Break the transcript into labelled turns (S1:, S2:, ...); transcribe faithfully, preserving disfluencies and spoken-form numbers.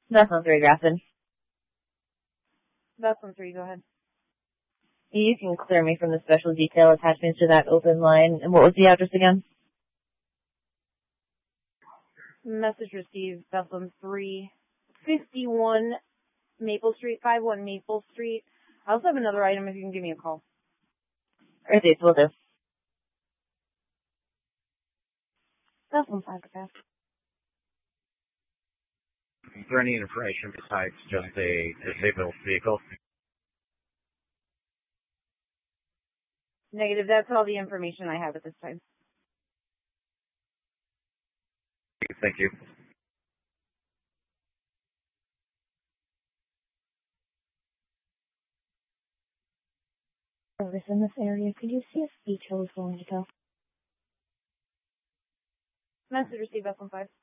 S1: That's on three, Grafton.
S2: That's on three, go ahead.
S1: You can clear me from the special detail attachments to that open line. And what was the address again?
S2: Message received, Bethlehem three, fifty-one Maple Street, five one Maple Street. I also have another item if you can give me a call.
S1: Alright, will do.
S2: Bethlehem five, okay.
S3: Is there any information besides just a disabled vehicle?
S2: Negative, that's all the information I have at this time.
S3: Thank you.
S4: Service in this area, could you see if Beach Hill is going to go?
S2: Message received, Bethlehem five.